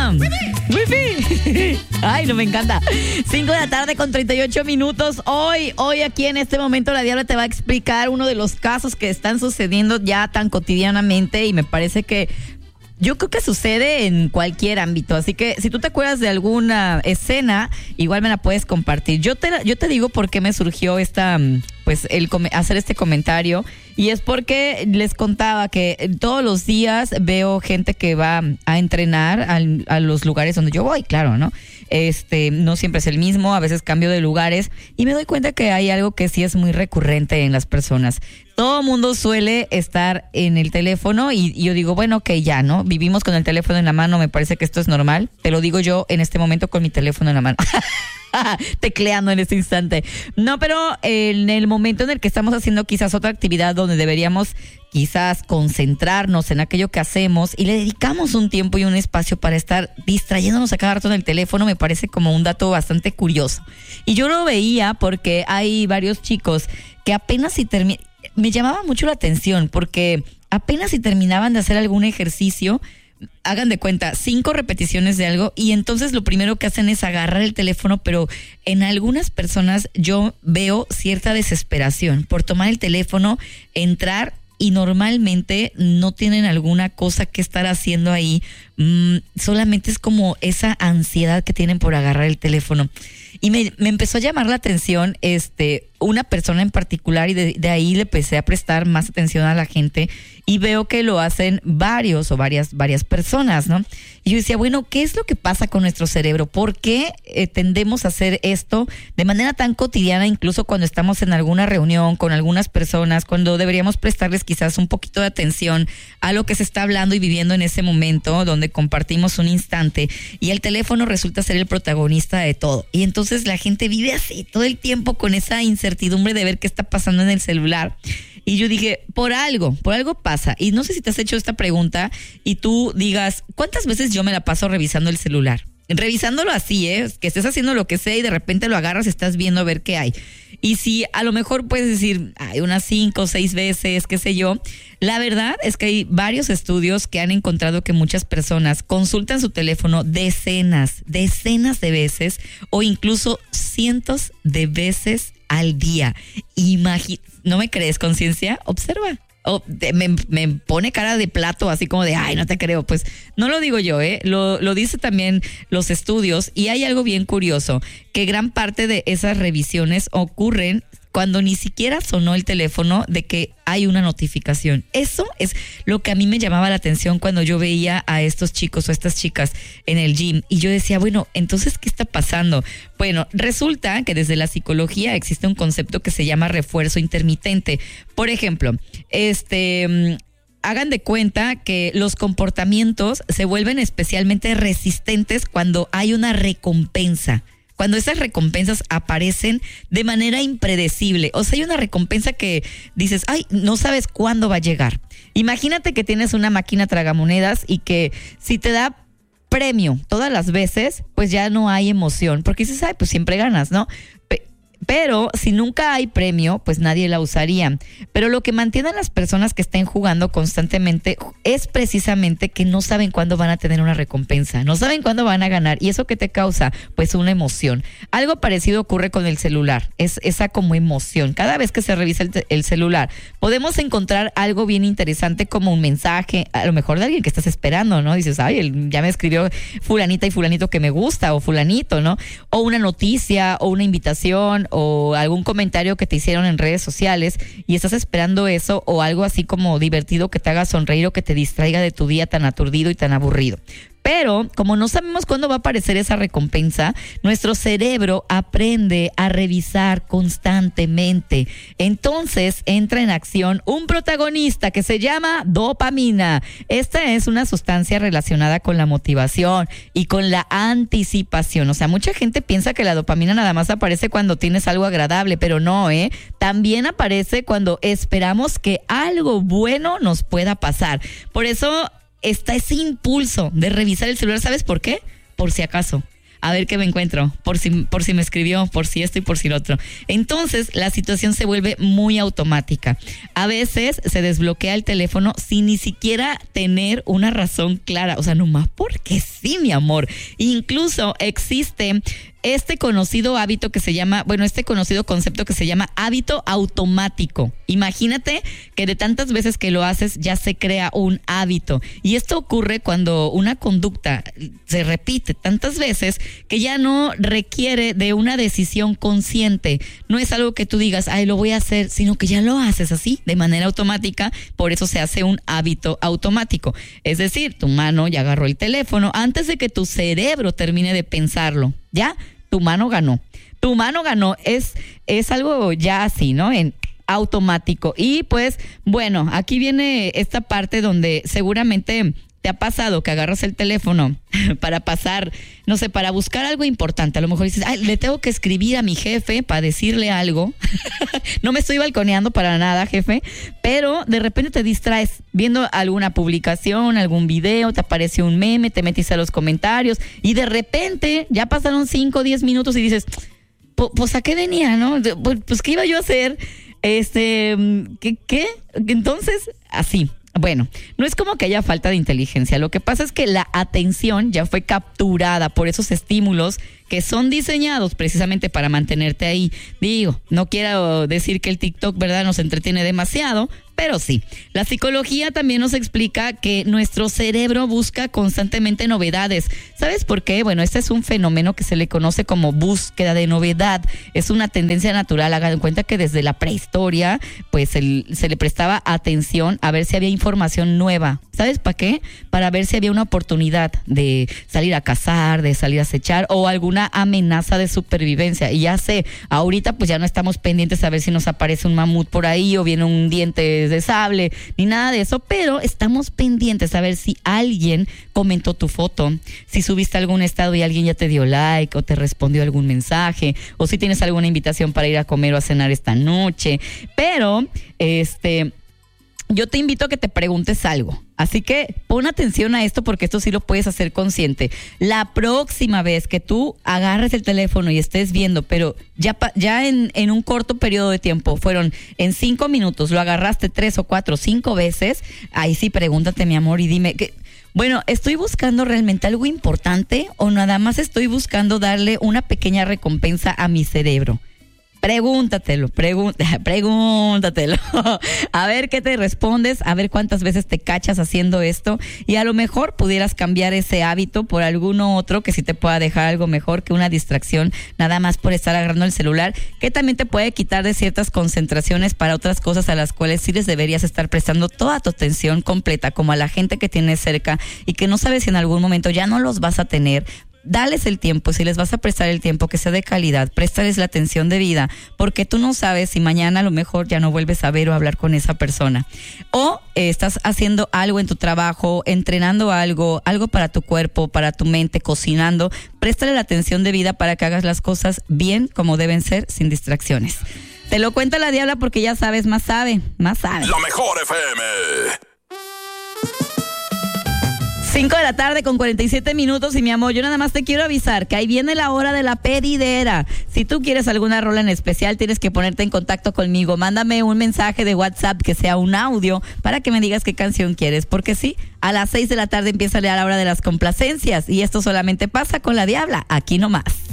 ¡Bam! ¡Wifi! Ay, no, me encanta. 5 de la tarde con 38 minutos. Hoy aquí en este momento la Diabla te va a explicar uno de los casos que están sucediendo ya tan cotidianamente y me parece que yo creo que sucede en cualquier ámbito, así que si tú te acuerdas de alguna escena, igual me la puedes compartir. Yo te digo por qué me surgió hacer este comentario, y es porque les contaba que todos los días veo gente que va a entrenar a los lugares donde yo voy, claro, ¿no? No siempre es el mismo, a veces cambio de lugares y me doy cuenta que hay algo que sí es muy recurrente en las personas. Todo el mundo suele estar en el teléfono y yo digo, bueno, ok, ya, ¿no? Vivimos con el teléfono en la mano, me parece que esto es normal. Te lo digo yo en este momento con mi teléfono en la mano. Tecleando en este instante. No, pero en el momento en el que estamos haciendo quizás otra actividad donde deberíamos quizás concentrarnos en aquello que hacemos y le dedicamos un tiempo y un espacio para estar distrayéndonos a cada rato en el teléfono, me parece como un dato bastante curioso. Y yo lo veía porque hay varios chicos que apenas si me llamaba mucho la atención porque apenas si terminaban de hacer algún ejercicio, hagan de cuenta, 5 repeticiones de algo y entonces lo primero que hacen es agarrar el teléfono, pero en algunas personas yo veo cierta desesperación por tomar el teléfono, entrar y normalmente no tienen alguna cosa que estar haciendo ahí, solamente es como esa ansiedad que tienen por agarrar el teléfono. Y me empezó a llamar la atención una persona en particular y de ahí le empecé a prestar más atención a la gente y veo que lo hacen varias personas, ¿no? Y yo decía, bueno, ¿qué es lo que pasa con nuestro cerebro? ¿Por qué tendemos a hacer esto de manera tan cotidiana, incluso cuando estamos en alguna reunión con algunas personas, cuando deberíamos prestarles quizás un poquito de atención a lo que se está hablando y viviendo en ese momento, donde compartimos un instante y el teléfono resulta ser el protagonista de todo? Y entonces la gente vive así todo el tiempo con esa incertidumbre de ver qué está pasando en el celular. Y yo dije, por algo pasa. Y no sé si te has hecho esta pregunta y tú digas, ¿cuántas veces yo me la paso revisando el celular? Revisándolo así, que estés haciendo lo que sea y de repente lo agarras y estás viendo a ver qué hay. Y si a lo mejor puedes decir, hay unas 5 o 6 veces, qué sé yo. La verdad es que hay varios estudios que han encontrado que muchas personas consultan su teléfono decenas de veces o incluso cientos de veces al día. ¿No me crees, conciencia? Observa. Me pone cara de plato así como de, ay, no te creo. Pues no lo digo yo, lo dice también los estudios y hay algo bien curioso, que gran parte de esas revisiones ocurren cuando ni siquiera sonó el teléfono de que hay una notificación. Eso es lo que a mí me llamaba la atención cuando yo veía a estos chicos o estas chicas en el gym. Y yo decía, bueno, entonces, ¿qué está pasando? Bueno, resulta que desde la psicología existe un concepto que se llama refuerzo intermitente. Por ejemplo, hagan de cuenta que los comportamientos se vuelven especialmente resistentes cuando hay una recompensa. Cuando esas recompensas aparecen de manera impredecible. O sea, hay una recompensa que dices, ay, no sabes cuándo va a llegar. Imagínate que tienes una máquina tragamonedas y que si te da premio todas las veces, pues ya no hay emoción. Porque dices, ay, pues siempre ganas, ¿no? Pero si nunca hay premio, pues nadie la usaría. Pero lo que mantiene a las personas que estén jugando constantemente es precisamente que no saben cuándo van a tener una recompensa, no saben cuándo van a ganar. ¿Y eso qué te causa? Pues una emoción. Algo parecido ocurre con el celular, es esa como emoción. Cada vez que se revisa el celular, podemos encontrar algo bien interesante como un mensaje, a lo mejor de alguien que estás esperando, ¿no? Dices, ay, ya me escribió fulanita y fulanito que me gusta, o fulanito, ¿no? O una noticia, o una invitación, o algún comentario que te hicieron en redes sociales y estás esperando eso, o algo así como divertido que te haga sonreír o que te distraiga de tu día tan aturdido y tan aburrido. Pero como no sabemos cuándo va a aparecer esa recompensa, nuestro cerebro aprende a revisar constantemente. Entonces entra en acción un protagonista que se llama dopamina. Esta es una sustancia relacionada con la motivación y con la anticipación. O sea, mucha gente piensa que la dopamina nada más aparece cuando tienes algo agradable, pero no, también aparece cuando esperamos que algo bueno nos pueda pasar. Por eso está ese impulso de revisar el celular. ¿Sabes por qué? Por si acaso. a ver qué me encuentro, por si me escribió, por si esto y por si lo otro. Entonces, la situación se vuelve muy automática. A veces se desbloquea el teléfono sin ni siquiera tener una razón clara, o sea, nomás porque sí, mi amor. Incluso existe este conocido hábito que se llama, este conocido concepto que se llama hábito automático. Imagínate que de tantas veces que lo haces ya se crea un hábito. Y esto ocurre cuando una conducta se repite tantas veces que ya no requiere de una decisión consciente. No es algo que tú digas, ay, lo voy a hacer, sino que ya lo haces así, de manera automática. Por eso se hace un hábito automático. Es decir, tu mano ya agarró el teléfono antes de que tu cerebro termine de pensarlo. Ya, tu mano ganó. Tu mano ganó. Es algo ya así, ¿no? En automático. Y pues, bueno, aquí viene esta parte donde seguramente te ha pasado que agarras el teléfono para pasar, no sé, para buscar algo importante. A lo mejor dices, ay, le tengo que escribir a mi jefe para decirle algo. No me estoy balconeando para nada, jefe, pero de repente te distraes viendo alguna publicación, algún video, te aparece un meme, te metiste a los comentarios y de repente ya pasaron 5 o 10 minutos y dices, pues ¿a qué venía, no? Pues ¿qué iba yo a hacer? ¿Qué? Entonces, así. Bueno, no es como que haya falta de inteligencia, lo que pasa es que la atención ya fue capturada por esos estímulos que son diseñados precisamente para mantenerte ahí. Digo, no quiero decir que el TikTok, ¿verdad?, nos entretiene demasiado, pero sí. La psicología también nos explica que nuestro cerebro busca constantemente novedades. ¿Sabes por qué? Bueno, este es un fenómeno que se le conoce como búsqueda de novedad. Es una tendencia natural. Hagan en cuenta que desde la prehistoria, pues se le prestaba atención a ver si había información nueva. ¿Sabes para qué? Para ver si había una oportunidad de salir a cazar, de salir a acechar o alguna amenaza de supervivencia. Y ya sé, ahorita pues ya no estamos pendientes a ver si nos aparece un mamut por ahí o viene un diente de sable, ni nada de eso, pero estamos pendientes a ver si alguien comentó tu foto, si subiste algún estado y alguien ya te dio like o te respondió algún mensaje, o si tienes alguna invitación para ir a comer o a cenar esta noche. Pero yo te invito a que te preguntes algo. Así que pon atención a esto porque esto sí lo puedes hacer consciente. La próxima vez que tú agarres el teléfono y estés viendo, pero ya en un corto periodo de tiempo, fueron en 5 minutos, lo agarraste 3 o 4 o 5 veces, ahí sí pregúntate, mi amor, y dime, bueno, ¿estoy buscando realmente algo importante o nada más estoy buscando darle una pequeña recompensa a mi cerebro? Pregúntatelo. A ver qué te respondes, a ver cuántas veces te cachas haciendo esto y a lo mejor pudieras cambiar ese hábito por alguno otro que sí te pueda dejar algo mejor que una distracción nada más por estar agarrando el celular, que también te puede quitar de ciertas concentraciones para otras cosas a las cuales sí les deberías estar prestando toda tu atención completa, como a la gente que tienes cerca y que no sabes si en algún momento ya no los vas a tener. Dales el tiempo, si les vas a prestar el tiempo que sea de calidad, préstales la atención debida, porque tú no sabes si mañana a lo mejor ya no vuelves a ver o hablar con esa persona. O estás haciendo algo en tu trabajo, entrenando algo para tu cuerpo, para tu mente, cocinando. Préstale la atención debida para que hagas las cosas bien como deben ser, sin distracciones. Te lo cuenta la Diabla porque ya sabes, más sabe. La mejor FM. 5 de la tarde con 47 minutos y mi amor, yo nada más te quiero avisar que ahí viene la hora de la pedidera. Si tú quieres alguna rola en especial, tienes que ponerte en contacto conmigo. Mándame un mensaje de WhatsApp que sea un audio para que me digas qué canción quieres. Porque sí, a las 6 de la tarde empieza la hora de las complacencias y esto solamente pasa con la Diabla, aquí nomás.